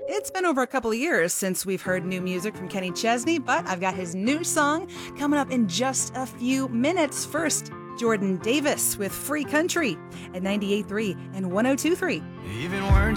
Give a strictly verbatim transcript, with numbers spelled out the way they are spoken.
It's been over a couple of years since we've heard new music from Kenny Chesney, but I've got his new song coming up in just a few minutes. First, Jordan Davis with Free Country at ninety-eight point three and one oh two point three. Even words